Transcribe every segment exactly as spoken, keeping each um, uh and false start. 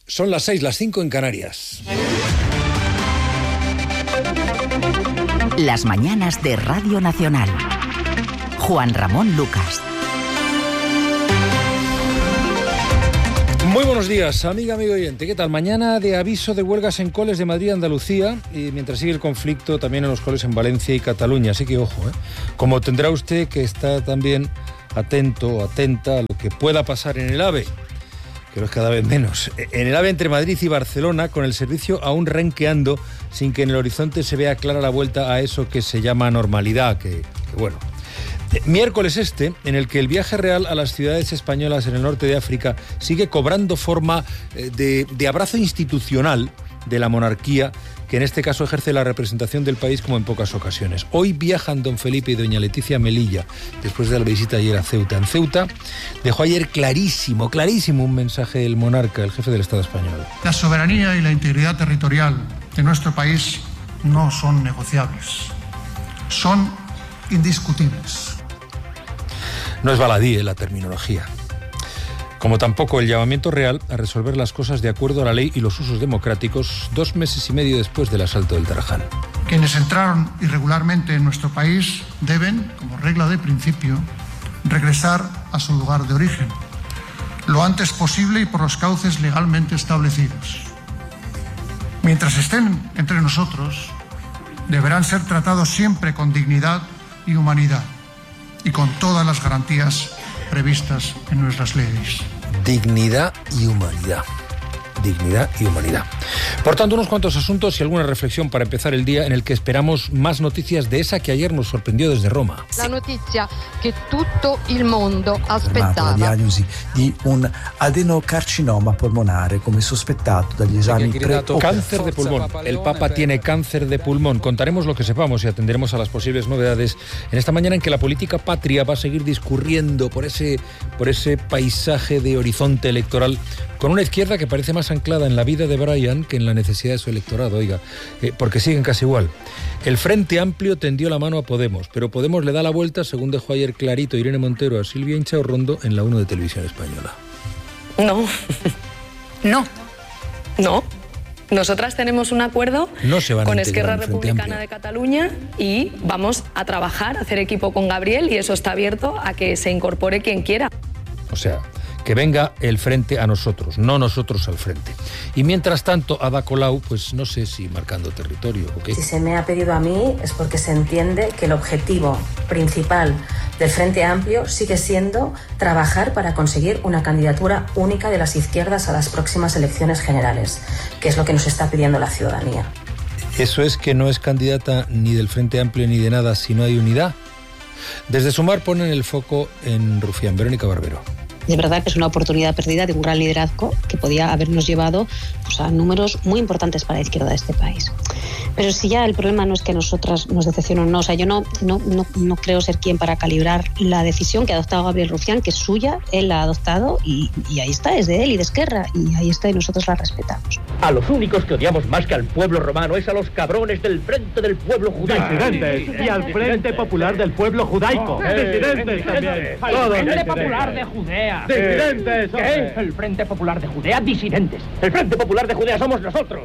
Son las seis, las cinco en Canarias. Las mañanas de Radio Nacional. Juan Ramón Lucas. Muy buenos días, amiga, amigo oyente. ¿Qué tal? Mañana de aviso de huelgas en coles de Madrid y Andalucía, y mientras sigue el conflicto también en los coles en Valencia y Cataluña. Así que ojo, ¿eh? Como tendrá usted que estar también atento o atenta a lo que pueda pasar en el AVE, que es cada vez menos. En el AVE entre Madrid y Barcelona, con el servicio aún renqueando, sin que en el horizonte se vea clara la vuelta a eso que se llama normalidad, que, que bueno... Miércoles este, en el que el viaje real a las ciudades españolas en el norte de África sigue cobrando forma de, de abrazo institucional de la monarquía, que en este caso ejerce la representación del país como en pocas ocasiones. Hoy viajan don Felipe y doña Leticia Melilla, después de la visita ayer a Ceuta. En Ceuta dejó ayer clarísimo, clarísimo un mensaje del monarca, el jefe del Estado español. La soberanía y la integridad territorial de nuestro país no son negociables, son indiscutibles. No es baladí la terminología, como tampoco el llamamiento real a resolver las cosas de acuerdo a la ley y los usos democráticos dos meses y medio después del asalto del Tarajal. Quienes entraron irregularmente en nuestro país deben, como regla de principio, regresar a su lugar de origen, lo antes posible y por los cauces legalmente establecidos. Mientras estén entre nosotros, deberán ser tratados siempre con dignidad y humanidad, y con todas las garantías previstas en nuestras leyes. Dignidad y humanidad. Dignidad y humanidad. Por tanto, unos cuantos asuntos y alguna reflexión para empezar el día, en el que esperamos más noticias de esa que ayer nos sorprendió desde Roma. La noticia que tutto il mondo aspettava. La diagnosi di un adenocarcinoma polmonare come sospettato dagli esami preoperanti. Cáncer de pulmón. El Papa tiene cáncer de pulmón. Contaremos lo que sepamos y atenderemos a las posibles novedades en esta mañana en que la política patria va a seguir discurriendo por ese, por ese paisaje de horizonte electoral, con una izquierda que parece más anclada en la vida de Brian que en la necesidad de su electorado, oiga, eh, porque siguen casi igual. El Frente Amplio tendió la mano a Podemos, pero Podemos le da la vuelta, según dejó ayer clarito Irene Montero a Silvia Inchaurrondo en la uno de Televisión Española. No. No. No. Nosotras tenemos un acuerdo no se van con a Esquerra el Frente Republicana Amplio de Cataluña y vamos a trabajar, a hacer equipo con Gabriel, y eso está abierto a que se incorpore quien quiera. O sea, que venga el frente a nosotros, no nosotros al frente. Y mientras tanto, Ada Colau, pues no sé si marcando territorio o qué. Si se me ha pedido a mí es porque se entiende que el objetivo principal del Frente Amplio sigue siendo trabajar para conseguir una candidatura única de las izquierdas a las próximas elecciones generales, que es lo que nos está pidiendo la ciudadanía. Eso es que no es candidata ni del Frente Amplio ni de nada si no hay unidad. Desde Sumar ponen el foco en Rufián. Verónica Barbero. De verdad que es una oportunidad perdida de un gran liderazgo que podía habernos llevado pues, a números muy importantes para la izquierda de este país. Pero si ya el problema no es que nosotras nos decepcionen o no, o sea, yo no, no, no, no creo ser quien para calibrar la decisión que ha adoptado Gabriel Rufián, que es suya, él la ha adoptado y, y ahí está, es de él y de Esquerra, y ahí está y nosotros la respetamos. A los únicos que odiamos más que al pueblo romano es a los cabrones del Frente del Pueblo Judaico. Disidentes, y al Frente Popular del Pueblo Judaico. Disidentes también. Al Frente Popular de Judea. Disidentes. ¿Qué? El Frente Popular de Judea, disidentes. El Frente Popular de Judea somos nosotros.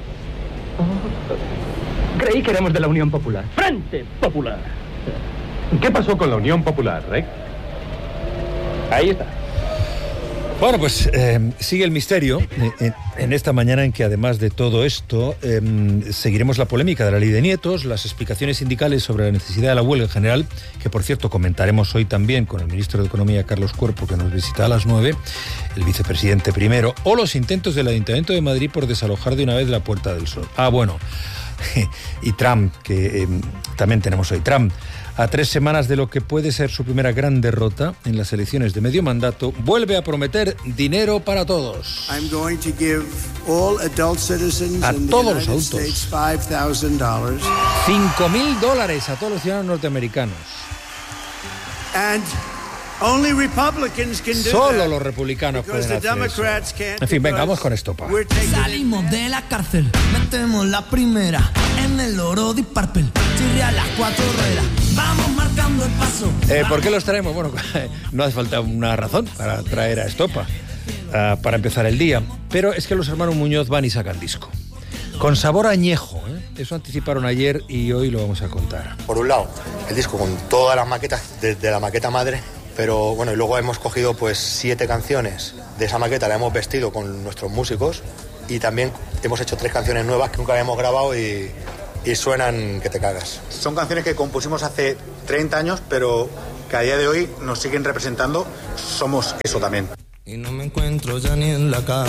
Creí que éramos de la Unión Popular. Frente Popular. ¿Qué pasó con la Unión Popular, Rey? Ahí está. Bueno, pues eh, sigue el misterio en, en esta mañana en que, además de todo esto, eh, seguiremos la polémica de la ley de nietos, las explicaciones sindicales sobre la necesidad de la huelga en general, que por cierto comentaremos hoy también con el ministro de Economía, Carlos Cuerpo, que nos visita a las nueve, el vicepresidente primero, o los intentos del Ayuntamiento de Madrid por desalojar de una vez la Puerta del Sol. Ah, bueno, y Trump, que eh, también tenemos hoy. Trump, a tres semanas de lo que puede ser su primera gran derrota en las elecciones de medio mandato, vuelve a prometer dinero para todos. I'm going to give all adult citizens a in todos the los United adultos States five thousand dollars. cinco mil dólares a todos los ciudadanos norteamericanos. And only Republicans can do Solo that, los republicanos pueden hacer Democrats eso. can't, En fin, venga, vamos con esto, pa. Salimos de la cárcel, metemos la primera en el oro de Parpel, chirria las cuatro ruedas, vamos marcando el paso. Eh, ¿Por qué los traemos? Bueno, no hace falta una razón para traer a Estopa. uh, para empezar el día. Pero es que los hermanos Muñoz van y sacan disco. Con sabor añejo, ¿eh? Eso anticiparon ayer y hoy lo vamos a contar. Por un lado, el disco con todas las maquetas, desde la maqueta madre, pero bueno, y luego hemos cogido pues siete canciones de esa maqueta, la hemos vestido con nuestros músicos y también hemos hecho tres canciones nuevas que nunca habíamos grabado y, y suenan que te cagas. Son canciones que compusimos hace treinta años, pero que a día de hoy nos siguen representando. Somos eso también. Y no me encuentro ya ni en la cama.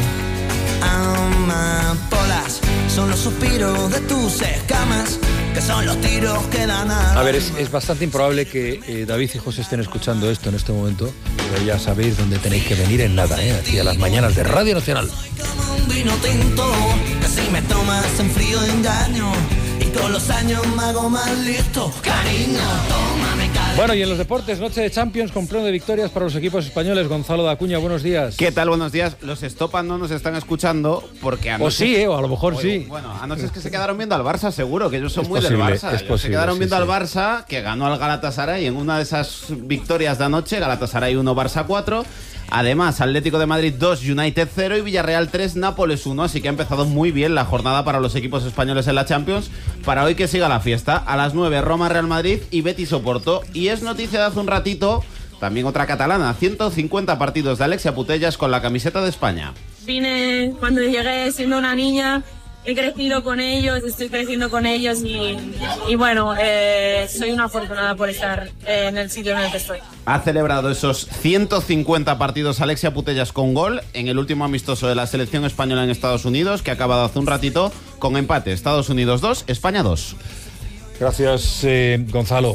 Amapolas son los suspiros de tus escamas, que son los tiros que dan a... A ver, es, es bastante improbable que eh, David y José estén escuchando esto en este momento, pero ya sabéis dónde tenéis que venir en nada, ¿eh? Aquí a las mañanas de Radio Nacional. Como un vino tinto, que si me tomas en frío engaño, y con los años me hago más listo. Cariño, tómame cariño. Bueno, y en los deportes, noche de Champions con pleno de victorias para los equipos españoles. Gonzalo de Acuña, buenos días. ¿Qué tal? Buenos días. Los Estopa no nos están escuchando porque anoche... O sí, ¿eh? O a lo mejor Oye, sí. Bueno, anoche es que se quedaron viendo al Barça, seguro, que ellos son es muy posible, del Barça. Es posible, se quedaron sí, viendo sí. al Barça, que ganó al Galatasaray en una de esas victorias de anoche. Galatasaray uno, Barça cuatro. Además, Atlético de Madrid dos, United cero y Villarreal tres, Nápoles uno. Así que ha empezado muy bien la jornada para los equipos españoles en la Champions. Para hoy que siga la fiesta. A las nueve, Roma, Real Madrid y Betis Oporto. Y es noticia de hace un ratito, también otra catalana. ciento cincuenta partidos de Alexia Putellas con la camiseta de España. Vine cuando llegué siendo una niña. He crecido con ellos, estoy creciendo con ellos y, y bueno, eh, soy una afortunada por estar eh, en el sitio en el que estoy. Ha celebrado esos ciento cincuenta partidos Alexia Putellas con gol en el último amistoso de la selección española en Estados Unidos, que ha acabado hace un ratito con empate. Estados Unidos dos, España dos. Gracias, eh, Gonzalo.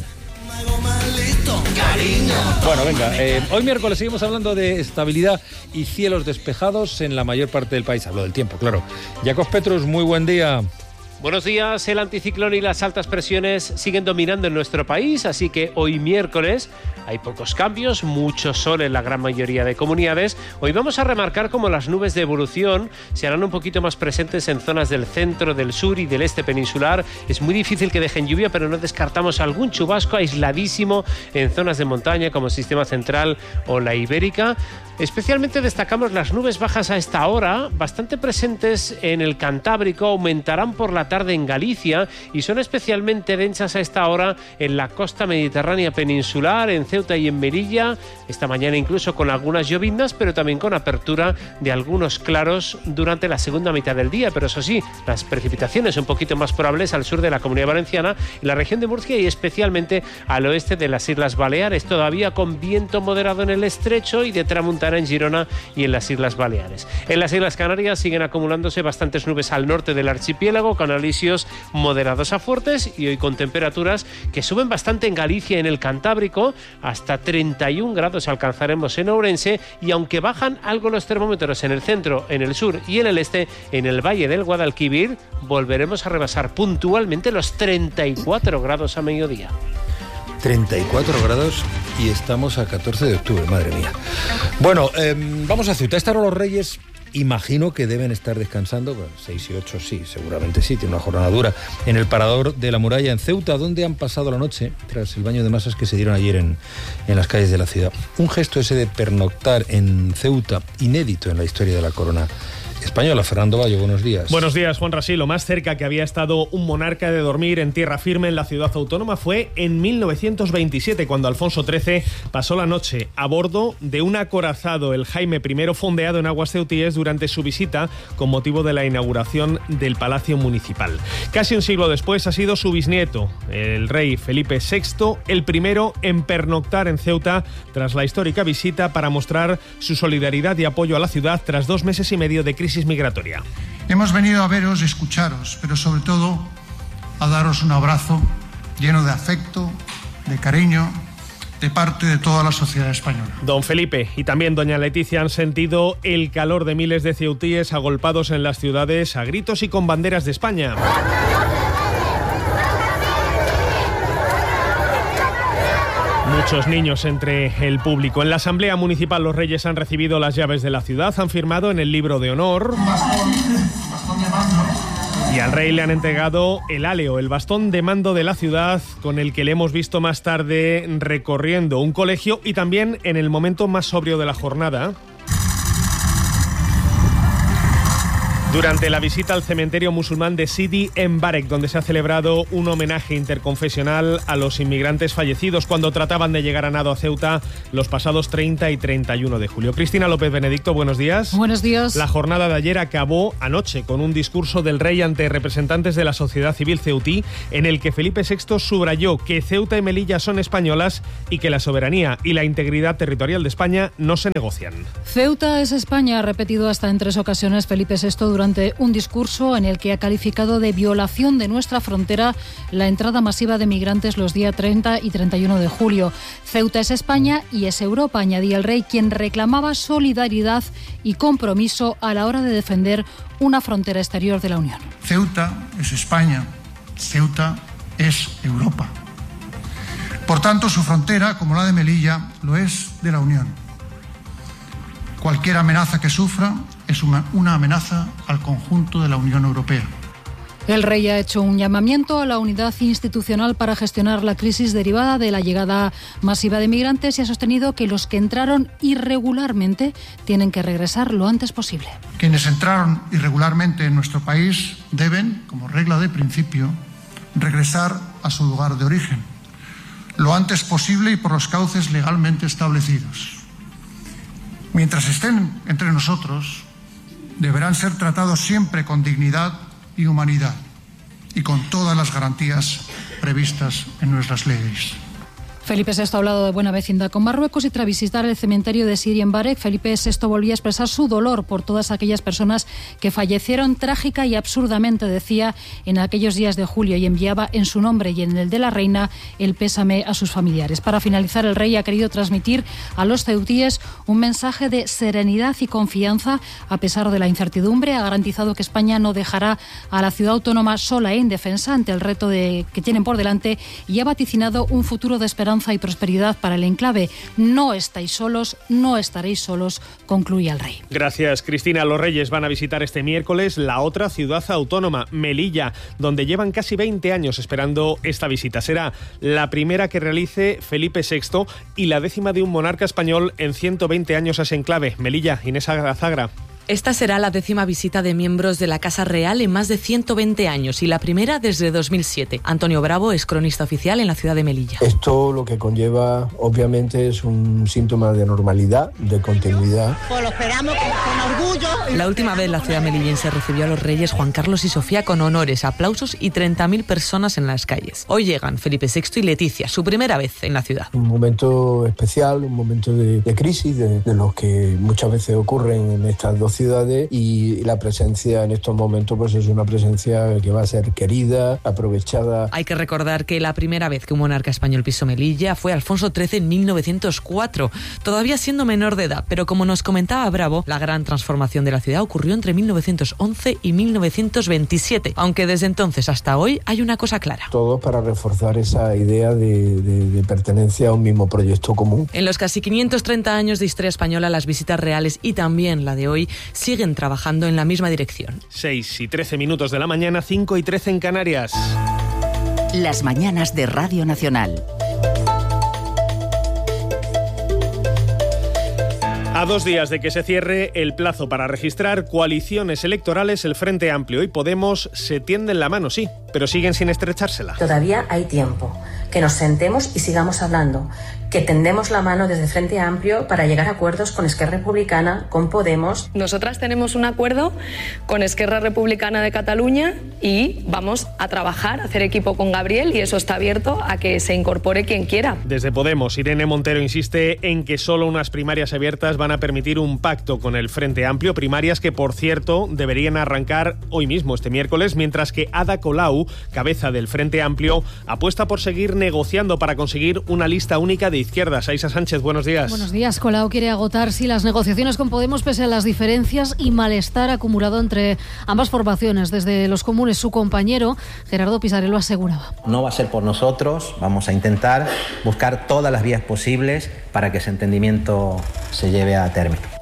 Bueno, venga, eh, hoy miércoles seguimos hablando de estabilidad y cielos despejados en la mayor parte del país. Hablo del tiempo, claro. Jacos Petrus, muy buen día. Buenos días, el anticiclón y las altas presiones siguen dominando en nuestro país, así que hoy miércoles hay pocos cambios, mucho sol en la gran mayoría de comunidades. Hoy vamos a remarcar cómo las nubes de evolución se harán un poquito más presentes en zonas del centro, del sur y del este peninsular. Es muy difícil que dejen lluvia, pero no descartamos algún chubasco aisladísimo en zonas de montaña como el Sistema Central o la Ibérica. Especialmente destacamos las nubes bajas a esta hora, bastante presentes en el Cantábrico, aumentarán por la tarde en Galicia y son especialmente densas a esta hora en la costa mediterránea peninsular, en Ceuta y en Melilla, esta mañana incluso con algunas lloviznas, pero también con apertura de algunos claros durante la segunda mitad del día. Pero eso sí, las precipitaciones un poquito más probables al sur de la Comunidad Valenciana, en la región de Murcia y especialmente al oeste de las Islas Baleares, todavía con viento moderado en el estrecho y de tramuntana en Girona y en las Islas Baleares. En las Islas Canarias siguen acumulándose bastantes nubes al norte del archipiélago, con alisios moderados a fuertes y hoy con temperaturas que suben bastante en Galicia y en el Cantábrico, hasta treinta y un grados alcanzaremos en Ourense, y aunque bajan algo los termómetros en el centro, en el sur y en el este, en el valle del Guadalquivir volveremos a rebasar puntualmente los treinta y cuatro grados a mediodía. treinta y cuatro grados y estamos a catorce de octubre, madre mía. Bueno, eh, vamos a Ceuta. Esta hora los Reyes imagino que deben estar descansando, bueno, seis y ocho sí, seguramente sí, tiene una jornada dura, en el Parador de la Muralla en Ceuta, donde han pasado la noche tras el baño de masas que se dieron ayer en, en las calles de la ciudad. Un gesto ese de pernoctar en Ceuta, inédito en la historia de la corona española. Fernando Bayo, buenos días. Buenos días, Juan Rasí. Lo más cerca que había estado un monarca de dormir en tierra firme en la ciudad autónoma fue en mil novecientos veintisiete, cuando Alfonso trece pasó la noche a bordo de un acorazado, el Jaime primero, fondeado en aguas ceutíes durante su visita con motivo de la inauguración del Palacio Municipal. Casi un siglo después ha sido su bisnieto, el rey Felipe sexto, el primero en pernoctar en Ceuta tras la histórica visita para mostrar su solidaridad y apoyo a la ciudad tras dos meses y medio de crisis migratoria. Hemos venido a veros y escucharos, pero sobre todo a daros un abrazo lleno de afecto, de cariño, de parte de toda la sociedad española. Don Felipe y también doña Leticia han sentido el calor de miles de ceutíes agolpados en las ciudades a gritos y con banderas de España. Muchos niños entre el público. En la Asamblea Municipal los Reyes han recibido las llaves de la ciudad, han firmado en el libro de honor y al rey le han entregado el áleo, el bastón de mando de la ciudad, con el que le hemos visto más tarde recorriendo un colegio y también en el momento más sobrio de la jornada. Durante la visita al cementerio musulmán de Sidi Mbarek, donde se ha celebrado un homenaje interconfesional a los inmigrantes fallecidos cuando trataban de llegar a nado a Ceuta los pasados treinta y treinta y uno de julio. Cristina López Benedicto, buenos días. Buenos días. La jornada de ayer acabó anoche con un discurso del rey ante representantes de la sociedad civil ceutí, en el que Felipe sexto subrayó que Ceuta y Melilla son españolas y que la soberanía y la integridad territorial de España no se negocian. Ceuta es España, ha repetido hasta en tres ocasiones Felipe sexto durante un discurso en el que ha calificado de violación de nuestra frontera la entrada masiva de migrantes los días treinta y treinta y uno de julio. Ceuta es España y es Europa, añadía el rey, quien reclamaba solidaridad y compromiso a la hora de defender una frontera exterior de la Unión. Ceuta es España, Ceuta es Europa. Por tanto, su frontera, como la de Melilla, lo es de la Unión. Cualquier amenaza que sufra es una, una amenaza al conjunto de la Unión Europea. El rey ha hecho un llamamiento a la unidad institucional para gestionar la crisis derivada de la llegada masiva de migrantes y ha sostenido que los que entraron irregularmente tienen que regresar lo antes posible. Quienes entraron irregularmente en nuestro país deben, como regla de principio, regresar a su lugar de origen, lo antes posible y por los cauces legalmente establecidos. Mientras estén entre nosotros, deberán ser tratados siempre con dignidad y humanidad y con todas las garantías previstas en nuestras leyes. Felipe sexto ha hablado de buena vecindad con Marruecos y tras visitar el cementerio de Sidi Mbarek, Felipe sexto volvió a expresar su dolor por todas aquellas personas que fallecieron trágica y absurdamente, decía, en aquellos días de julio y enviaba en su nombre y en el de la reina el pésame a sus familiares. Para finalizar, el rey ha querido transmitir a los ceutíes un mensaje de serenidad y confianza a pesar de la incertidumbre. Ha garantizado que España no dejará a la ciudad autónoma sola e indefensa ante el reto de, que tienen por delante y ha vaticinado un futuro de esperanza y prosperidad para el enclave. No estáis solos, no estaréis solos, concluye el rey. Gracias, Cristina. Los reyes van a visitar este miércoles la otra ciudad autónoma, Melilla, donde llevan casi veinte años esperando esta visita. Será la primera que realice Felipe sexto y la décima de un monarca español en ciento veinte años a ese enclave. Melilla, Inés Azagra. Esta será la décima visita de miembros de la Casa Real en más de ciento veinte años y la primera desde dos mil siete. Antonio Bravo es cronista oficial en la ciudad de Melilla. Esto lo que conlleva, obviamente, es un síntoma de normalidad, de continuidad. Pues lo esperamos con, con orgullo. La última vez la ciudad melillense recibió a los reyes Juan Carlos y Sofía con honores, aplausos y treinta mil personas en las calles. Hoy llegan Felipe sexto y Leticia, su primera vez en la ciudad. Un momento especial, un momento de, de crisis, de, de los que muchas veces ocurren en estas dos ciudades, y la presencia en estos momentos pues es una presencia que va a ser querida, aprovechada. Hay que recordar que la primera vez que un monarca español pisó Melilla fue Alfonso trece en mil novecientos cuatro, todavía siendo menor de edad, pero como nos comentaba Bravo, la gran transformación de la ciudad ocurrió entre mil novecientos once y mil novecientos veintisiete, aunque desde entonces hasta hoy hay una cosa clara. Todo para reforzar esa idea de, de, de pertenencia a un mismo proyecto común. En los casi quinientos treinta años de historia española, las visitas reales y también la de hoy siguen trabajando en la misma dirección. seis y trece minutos de la mañana, cinco y trece en Canarias. Las mañanas de Radio Nacional. A dos días de que se cierre el plazo para registrar coaliciones electorales, el Frente Amplio y Podemos se tienden la mano, sí, pero siguen sin estrechársela. Todavía hay tiempo. Que nos sentemos y sigamos hablando. Que tendemos la mano desde Frente Amplio para llegar a acuerdos con Esquerra Republicana, con Podemos. Nosotras tenemos un acuerdo con Esquerra Republicana de Cataluña y vamos a trabajar, a hacer equipo con Gabriel, y eso está abierto a que se incorpore quien quiera. Desde Podemos, Irene Montero insiste en que solo unas primarias abiertas van a permitir un pacto con el Frente Amplio, primarias que, por cierto, deberían arrancar hoy mismo, este miércoles, mientras que Ada Colau, cabeza del Frente Amplio, apuesta por seguir negociando para conseguir una lista única de izquierdas. Aisa Sánchez, buenos días. Buenos días. Colau quiere agotar, sí, las negociaciones con Podemos pese a las diferencias y malestar acumulado entre ambas formaciones. Desde los comunes, su compañero Gerardo Pisarello aseguraba. No va a ser por nosotros, vamos a intentar buscar todas las vías posibles para que ese entendimiento se lleve a término.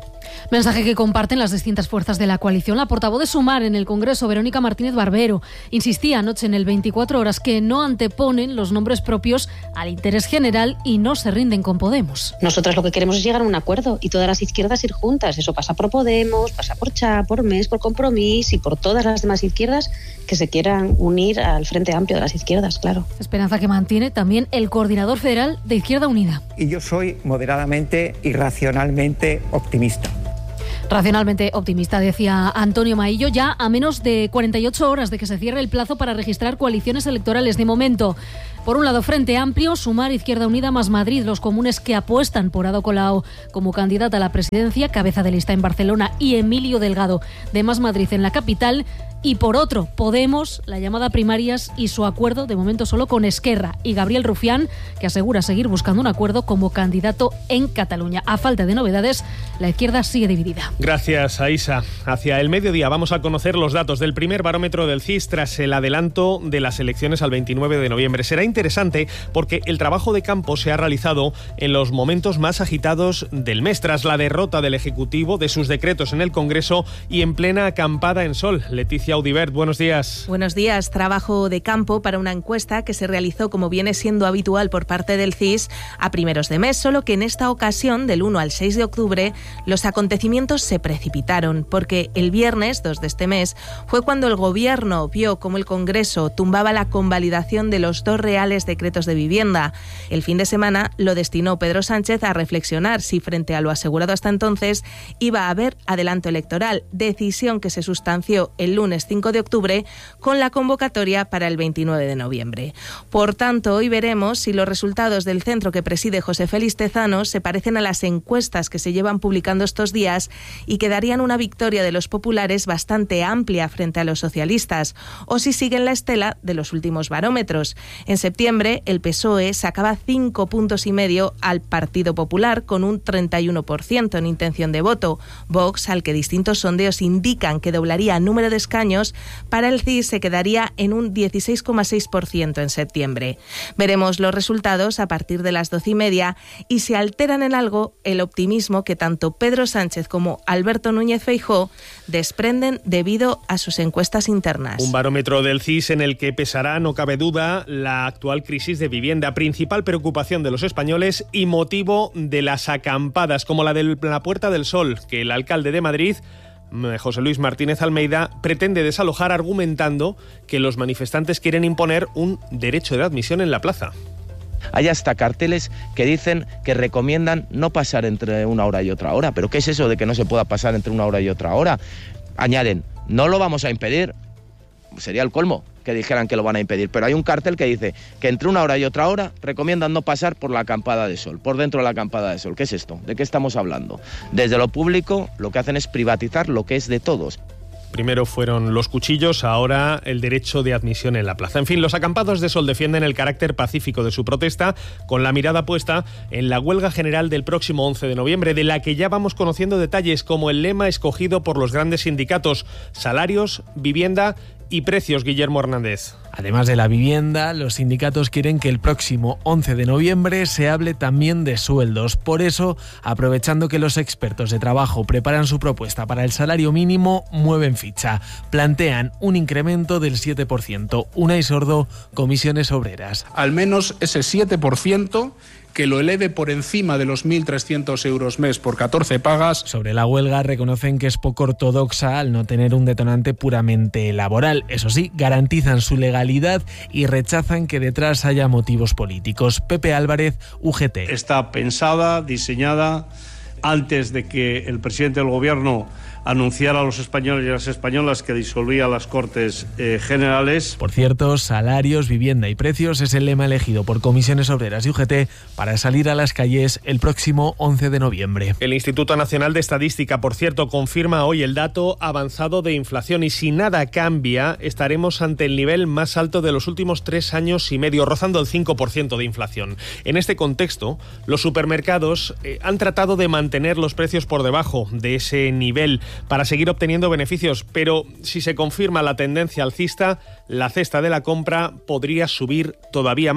Mensaje que comparten las distintas fuerzas de la coalición. La portavoz de Sumar en el Congreso, Verónica Martínez Barbero, insistía anoche en el veinticuatro horas que no anteponen los nombres propios al interés general y no se rinden con Podemos. Nosotras lo que queremos es llegar a un acuerdo y todas las izquierdas ir juntas. Eso pasa por Podemos, pasa por Cha, por M E S, por Compromís y por todas las demás izquierdas que se quieran unir al Frente Amplio de las izquierdas, claro. Esperanza que mantiene también el coordinador federal de Izquierda Unida. Y yo soy moderadamente y racionalmente optimista. Racionalmente optimista, decía Antonio Maillo, ya a menos de cuarenta y ocho horas de que se cierre el plazo para registrar coaliciones electorales. De momento, por un lado, Frente Amplio, Sumar, Izquierda Unida más Madrid, los comunes que apuestan por Ada Colau como candidata a la presidencia, cabeza de lista en Barcelona, y Emilio Delgado de Más Madrid en la capital. Y por otro, Podemos, la llamada primarias y su acuerdo, de momento solo con Esquerra y Gabriel Rufián, que asegura seguir buscando un acuerdo como candidato en Cataluña. A falta de novedades, la izquierda sigue dividida. Gracias, Aisa. Hacia el mediodía vamos a conocer los datos del primer barómetro del C I S tras el adelanto de las elecciones al veintinueve de noviembre. Será interesante porque el trabajo de campo se ha realizado en los momentos más agitados del mes, tras la derrota del Ejecutivo, de sus decretos en el Congreso y en plena acampada en sol. Leticia Audibert, buenos días. Buenos días. Trabajo de campo para una encuesta que se realizó, como viene siendo habitual por parte del C I S, a primeros de mes, solo que en esta ocasión, del uno al seis de octubre, los acontecimientos se precipitaron, porque el viernes dos de este mes fue cuando el Gobierno vio cómo el Congreso tumbaba la convalidación de los dos reales decretos de vivienda. El fin de semana lo destinó Pedro Sánchez a reflexionar si, frente a lo asegurado hasta entonces, iba a haber adelanto electoral, decisión que se sustanció el lunes cinco de octubre con la convocatoria para el veintinueve de noviembre. Por tanto, hoy veremos si los resultados del centro que preside José Félix Tezanos se parecen a las encuestas que se llevan publicando estos días y que darían una victoria de los populares bastante amplia frente a los socialistas, o si siguen la estela de los últimos barómetros. En septiembre, el P S O E sacaba cinco puntos y medio al Partido Popular con un treinta y uno por ciento en intención de voto. Vox, al que distintos sondeos indican que doblaría el número de escaños, para el C I S se quedaría en un dieciséis coma seis por ciento en septiembre. Veremos los resultados a partir de las doce y media y si alteran en algo el optimismo que tanto Pedro Sánchez como Alberto Núñez Feijóo desprenden debido a sus encuestas internas. Un barómetro del C I S en el que pesará, no cabe duda, la actual crisis de vivienda, principal preocupación de los españoles y motivo de las acampadas, como la de la Puerta del Sol, que el alcalde de Madrid, José Luis Martínez Almeida, pretende desalojar argumentando que los manifestantes quieren imponer un derecho de admisión en la plaza. Hay hasta carteles que dicen que recomiendan no pasar entre una hora y otra hora. ¿Pero qué es eso de que no se pueda pasar entre una hora y otra hora? Añaden, no lo vamos a impedir. Sería el colmo que dijeran que lo van a impedir, pero hay un cartel que dice que entre una hora y otra hora recomiendan no pasar por la acampada de sol, por dentro de la acampada de sol. ¿Qué es esto? ¿De qué estamos hablando? Desde lo público lo que hacen es privatizar lo que es de todos. Primero fueron los cuchillos, ahora el derecho de admisión en la plaza. En fin, los acampados de sol defienden el carácter pacífico de su protesta, con la mirada puesta en la huelga general del próximo once de noviembre, de la que ya vamos conociendo detalles, como el lema escogido por los grandes sindicatos: salarios, vivienda y precios. Guillermo Hernández. Además de la vivienda, los sindicatos quieren que el próximo once de noviembre se hable también de sueldos. Por eso, aprovechando que los expertos de trabajo preparan su propuesta para el salario mínimo, mueven ficha. Plantean un incremento del siete por ciento. Unai Sordo, Comisiones Obreras. Al menos ese siete por ciento que lo eleve por encima de los mil trescientos euros mes por catorce pagas. Sobre la huelga, reconocen que es poco ortodoxa al no tener un detonante puramente laboral. Eso sí, garantizan su legalidad y rechazan que detrás haya motivos políticos. Pepe Álvarez, U G T. Está pensada, diseñada, antes de que el presidente del Gobierno anunciar a los españoles y a las españolas que disolvía las Cortes eh, Generales. Por cierto, salarios, vivienda y precios es el lema elegido por Comisiones Obreras y U G T para salir a las calles el próximo once de noviembre. El Instituto Nacional de Estadística, por cierto, confirma hoy el dato avanzado de inflación y si nada cambia, estaremos ante el nivel más alto de los últimos tres años y medio, rozando el cinco por ciento de inflación. En este contexto, los supermercados eh, han tratado de mantener los precios por debajo de ese nivel para seguir obteniendo beneficios, pero si se confirma la tendencia alcista, la cesta de la compra podría subir todavía más.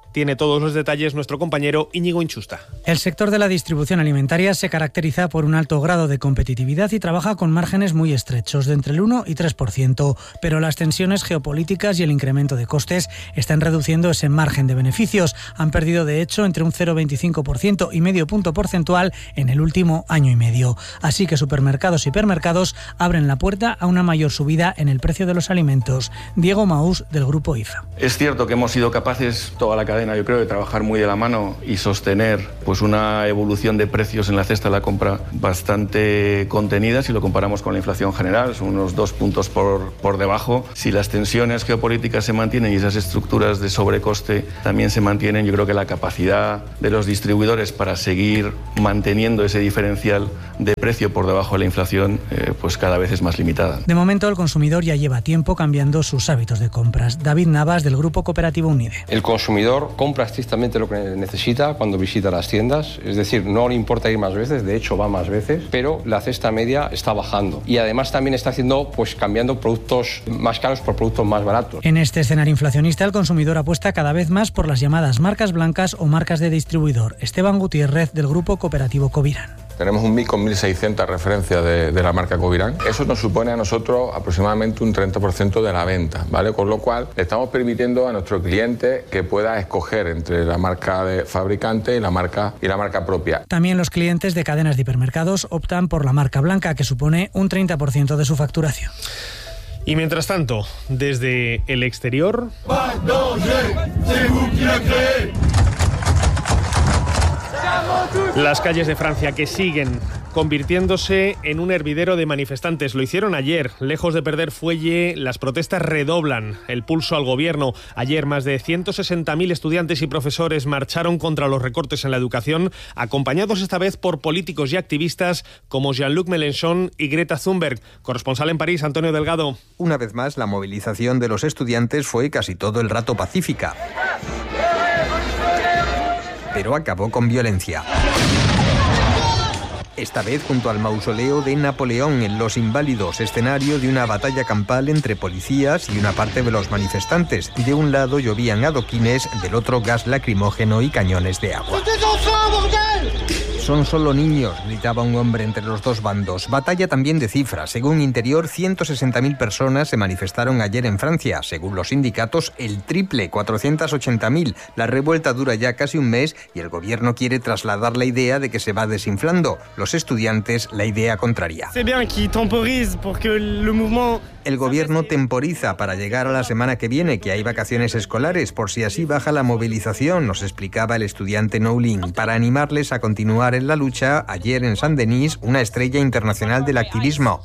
Tiene todos los detalles nuestro compañero Íñigo Inchusta. El sector de la distribución alimentaria se caracteriza por un alto grado de competitividad y trabaja con márgenes muy estrechos, de entre el uno y tres por ciento, pero las tensiones geopolíticas y el incremento de costes están reduciendo ese margen de beneficios. Han perdido, de hecho, entre un cero coma veinticinco por ciento y medio punto porcentual en el último año y medio. Así que supermercados y hipermercados abren la puerta a una mayor subida en el precio de los alimentos. Diego Maús, del Grupo I F A. Es cierto que hemos sido capaces, toda la cadena, yo creo, de trabajar muy de la mano y sostener pues una evolución de precios en la cesta de la compra bastante contenida si lo comparamos con la inflación general, son unos dos puntos por, por debajo. Si las tensiones geopolíticas se mantienen y esas estructuras de sobrecoste también se mantienen, yo creo que la capacidad de los distribuidores para seguir manteniendo ese diferencial de precio por debajo de la inflación eh, pues cada vez es más limitada. De momento el consumidor ya lleva tiempo cambiando sus hábitos de compras. David Navas, del Grupo Cooperativo Unide. El consumidor compra estrictamente lo que necesita cuando visita las tiendas, es decir, no le importa ir más veces, de hecho va más veces, pero la cesta media está bajando y además también está haciendo, pues cambiando productos más caros por productos más baratos. En este escenario inflacionista el consumidor apuesta cada vez más por las llamadas marcas blancas o marcas de distribuidor. Esteban Gutiérrez, del Grupo Cooperativo Covirán. Tenemos un M I C con mil seiscientas referencias de, de la marca Covirán. Eso nos supone a nosotros aproximadamente un treinta por ciento de la venta, ¿vale? Con lo cual le estamos permitiendo a nuestro cliente que pueda escoger entre la marca de fabricante y la marca, y la marca propia. También los clientes de cadenas de hipermercados optan por la marca blanca, que supone un treinta por ciento de su facturación. Y mientras tanto, desde el exterior... Las calles de Francia que siguen convirtiéndose en un hervidero de manifestantes. Lo hicieron ayer. Lejos de perder fuelle, las protestas redoblan el pulso al gobierno. Ayer más de ciento sesenta mil estudiantes y profesores marcharon contra los recortes en la educación, acompañados esta vez por políticos y activistas como Jean-Luc Mélenchon y Greta Thunberg. Corresponsal en París, Antonio Delgado. Una vez más, la movilización de los estudiantes fue casi todo el rato pacífica, pero acabó con violencia. Esta vez junto al mausoleo de Napoleón en Los Inválidos, escenario de una batalla campal entre policías y una parte de los manifestantes. De un lado llovían adoquines, del otro gas lacrimógeno y cañones de agua. Son solo niños, gritaba un hombre entre los dos bandos. Batalla también de cifras. Según Interior, ciento sesenta mil personas se manifestaron ayer en Francia. Según los sindicatos, el triple, cuatrocientas ochenta mil. La revuelta dura ya casi un mes y el gobierno quiere trasladar la idea de que se va desinflando. Los estudiantes, la idea contraria. El gobierno temporiza para llegar a la semana que viene, que hay vacaciones escolares, por si así baja la movilización, nos explicaba el estudiante Noulin. Para animarles a continuar en la lucha, ayer en Saint-Denis, una estrella internacional del activismo.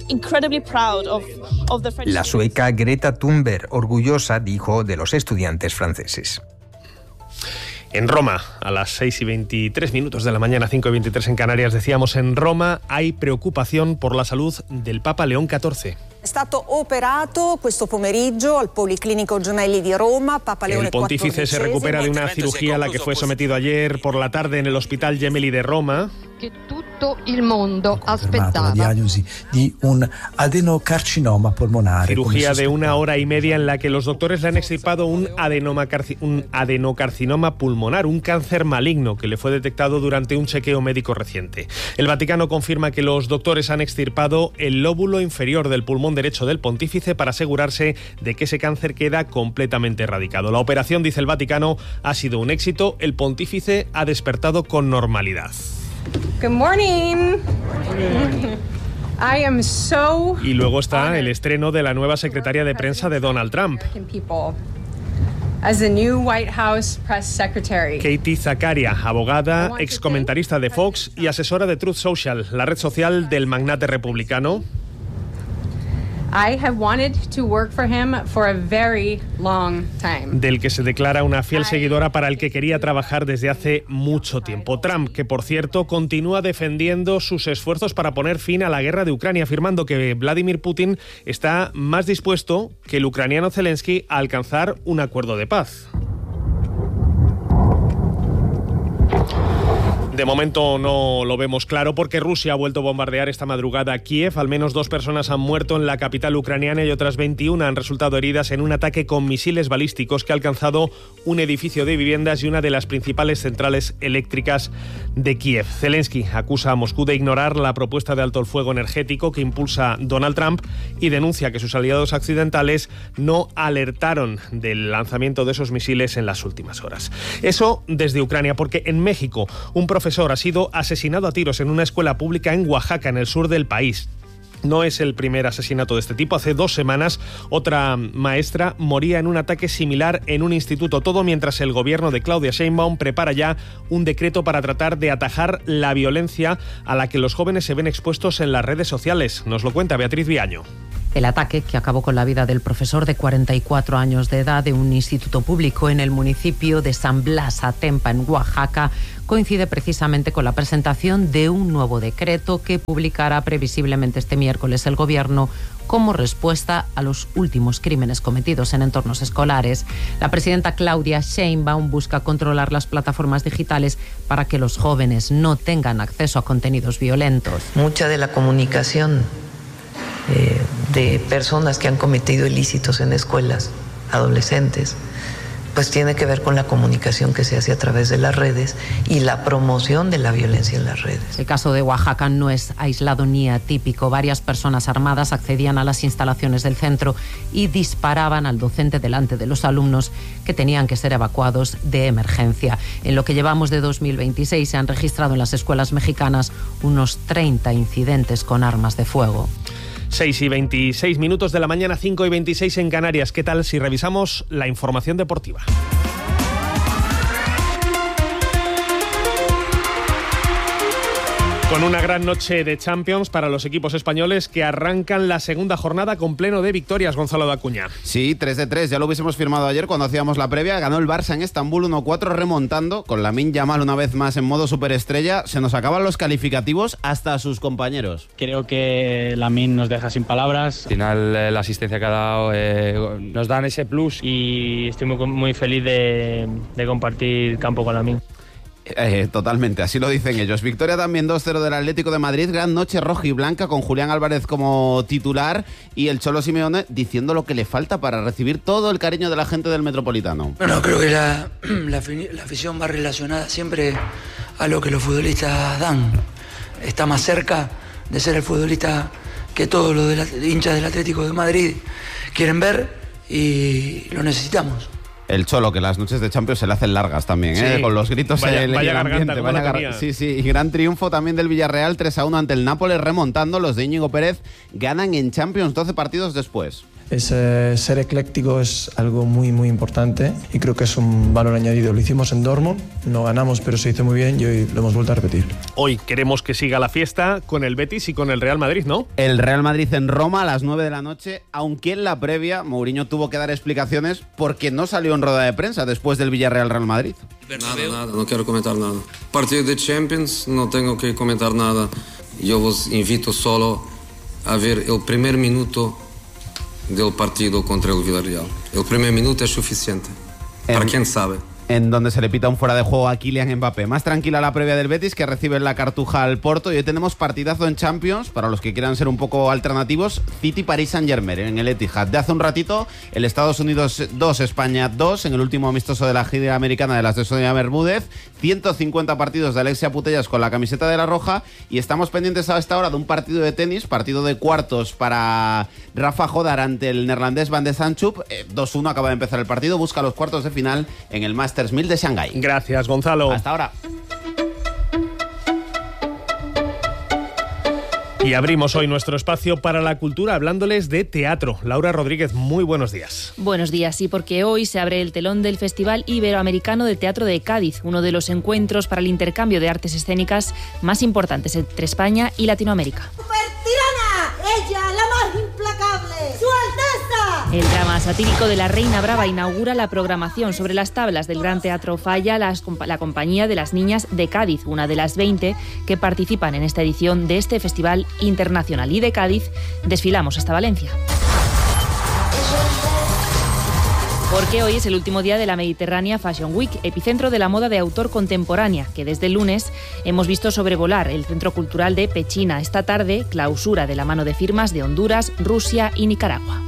La sueca Greta Thunberg, orgullosa, dijo, de los estudiantes franceses. En Roma, a las seis y veintitrés minutos de la mañana, cinco y veintitrés en Canarias, decíamos, en Roma hay preocupación por la salud del Papa León catorce. È stato operato questo pomeriggio al Policlinico Gemelli di Roma, Papa Leone El pontífice se recupera de una cirugía a la que fue sometido ayer por la tarde en el Hospital Gemelli de Roma. Che tutto il mondo aspettava. La diagnosi di un adenocarcinoma polmonare. Cirugía de una hora y media en la que los doctores le han extirpado un, adenomacarci- un adenocarcinoma pulmonar, un cáncer maligno que le fue detectado durante un chequeo médico reciente. El Vaticano confirma que los doctores han extirpado el lóbulo inferior del pulmón derecho del pontífice para asegurarse de que ese cáncer queda completamente erradicado. La operación, dice el Vaticano, ha sido un éxito. El pontífice ha despertado con normalidad. Good morning. I am so Y luego está el estreno de la nueva secretaria de prensa de Donald Trump. As the new White House press secretary. Katie Zakaria, abogada, excomentarista de Fox y asesora de Truth Social, la red social del magnate republicano. I have wanted to work for him for a very long time. Del que se declara una fiel seguidora, para el que quería trabajar desde hace mucho tiempo. Trump, que por cierto continúa defendiendo sus esfuerzos para poner fin a la guerra de Ucrania, afirmando que Vladimir Putin está más dispuesto que el ucraniano Zelensky a alcanzar un acuerdo de paz. De momento no lo vemos claro porque Rusia ha vuelto a bombardear esta madrugada Kiev. Al menos dos personas han muerto en la capital ucraniana y otras veintiuna han resultado heridas en un ataque con misiles balísticos que ha alcanzado un edificio de viviendas y una de las principales centrales eléctricas de Kiev. Zelensky acusa a Moscú de ignorar la propuesta de alto el fuego energético que impulsa Donald Trump y denuncia que sus aliados occidentales no alertaron del lanzamiento de esos misiles en las últimas horas. Eso desde Ucrania, porque en México un profesor profesor ha sido asesinado a tiros en una escuela pública en Oaxaca, en el sur del país. No es el primer asesinato de este tipo. Hace dos semanas otra maestra moría en un ataque similar en un instituto. Todo mientras el gobierno de Claudia Sheinbaum prepara ya un decreto para tratar de atajar la violencia a la que los jóvenes se ven expuestos en las redes sociales. Nos lo cuenta Beatriz Viaño. El ataque, que acabó con la vida del profesor de cuarenta y cuatro años de edad de un instituto público en el municipio de San Blas Atempa, en Oaxaca, coincide precisamente con la presentación de un nuevo decreto que publicará previsiblemente este miércoles el Gobierno como respuesta a los últimos crímenes cometidos en entornos escolares. La presidenta Claudia Sheinbaum busca controlar las plataformas digitales para que los jóvenes no tengan acceso a contenidos violentos. Mucha de la comunicación Eh, de personas que han cometido ilícitos en escuelas, adolescentes, pues tiene que ver con la comunicación que se hace a través de las redes y la promoción de la violencia en las redes. El caso de Oaxaca no es aislado ni atípico. Varias personas armadas accedían a las instalaciones del centro y disparaban al docente delante de los alumnos que tenían que ser evacuados de emergencia. En lo que llevamos de dos mil veintiséis se han registrado en las escuelas mexicanas unos treinta incidentes con armas de fuego. seis y veintiséis minutos de la mañana, cinco y veintiséis en Canarias. ¿Qué tal si revisamos la información deportiva? Con una gran noche de Champions para los equipos españoles que arrancan la segunda jornada con pleno de victorias, Gonzalo de Acuña. Sí, tres de tres, ya lo hubiésemos firmado ayer cuando hacíamos la previa. Ganó el Barça en Estambul uno cuatro remontando, con Lamine Yamal una vez más en modo superestrella. Se nos acaban los calificativos hasta a sus compañeros. Creo que Lamine nos deja sin palabras. Al final eh, la asistencia que ha dado eh, nos dan ese plus y estoy muy, muy feliz de, de compartir campo con Lamine. Eh, totalmente, así lo dicen ellos. Victoria también dos cero del Atlético de Madrid. Gran noche roja y blanca con Julián Álvarez como titular y el Cholo Simeone diciendo lo que le falta para recibir todo el cariño de la gente del Metropolitano. Bueno, creo que la, la, la afición va relacionada siempre a lo que los futbolistas dan. Está más cerca de ser el futbolista que todos los de la, hinchas del Atlético de Madrid quieren ver y lo necesitamos. El Cholo, que las noches de Champions se le hacen largas también, sí. ¿eh? Con los gritos vaya, en el, vaya el ambiente. Garganta, vaya gar... Sí, sí. Y gran triunfo también del Villarreal, tres a uno ante el Nápoles, remontando. Los de Íñigo Pérez ganan en Champions doce partidos después. Es, eh, ser ecléctico es algo muy muy importante y creo que es un valor añadido. Lo hicimos en Dortmund, no ganamos pero se hizo muy bien y hoy lo hemos vuelto a repetir. Hoy queremos que siga la fiesta con el Betis y con el Real Madrid, ¿no? El Real Madrid en Roma a las nueve de la noche, aunque en la previa Mourinho tuvo que dar explicaciones porque no salió en rueda de prensa después del Villarreal-Real Madrid. Nada, nada, no quiero comentar nada. Partido de Champions, no tengo que comentar nada. Yo os invito solo a ver el primer minuto del partido contra el Villarreal. El primer minuto es suficiente. En, para quien sabe. En donde se le pita un fuera de juego a Kylian Mbappé. Más tranquila la previa del Betis, que recibe la cartuja al Porto. Y hoy tenemos partidazo en Champions, para los que quieran ser un poco alternativos. City-Paris Saint-Germain en el Etihad. De hace un ratito, el Estados Unidos dos, España dos, en el último amistoso de la gira americana de las de Sonia Bermúdez. ciento cincuenta partidos de Alexia Putellas con la camiseta de la Roja. Y estamos pendientes a esta hora de un partido de tenis, partido de cuartos para Rafa Jodar ante el neerlandés Van de Zandschulp. Eh, dos uno acaba de empezar el partido. Busca los cuartos de final en el Masters mil de Shanghái. Gracias, Gonzalo. Hasta ahora. Y abrimos hoy nuestro espacio para la cultura hablándoles de teatro. Laura Rodríguez, muy buenos días. Buenos días, sí, porque hoy se abre el telón del Festival Iberoamericano de Teatro de Cádiz, uno de los encuentros para el intercambio de artes escénicas más importantes entre España y Latinoamérica. ¡Supertirana! ¡Ella, la más implacable! ¡Su Alteza! El drama satírico de La Reina Brava inaugura la programación sobre las tablas del Gran Teatro Falla, las, la compañía de las niñas de Cádiz, una de las veinte que participan en esta edición de este festival internacional. Y de Cádiz desfilamos hasta Valencia. Porque hoy es el último día de la Mediterránea Fashion Week, epicentro de la moda de autor contemporánea, que desde el lunes hemos visto sobrevolar el Centro Cultural de Pechina. Esta tarde, clausura de la mano de firmas de Honduras, Rusia y Nicaragua.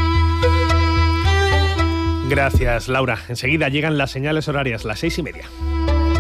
Gracias, Laura. Enseguida llegan las señales horarias, las seis y media.